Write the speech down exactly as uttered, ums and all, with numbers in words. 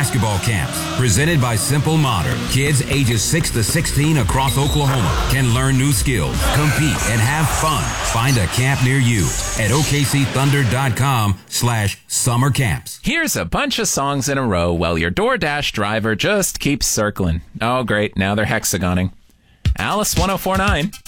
basketball camps. Presented by Simple Modern. Kids ages six to sixteen across Oklahoma can learn new skills, compete, and have fun. Find a camp near you at O K C Thunder dot com slash summer camps. Here's a bunch of songs in a row while your DoorDash driver just keeps circling. Oh, great. Now they're hexagoning. Alice one oh four point nine.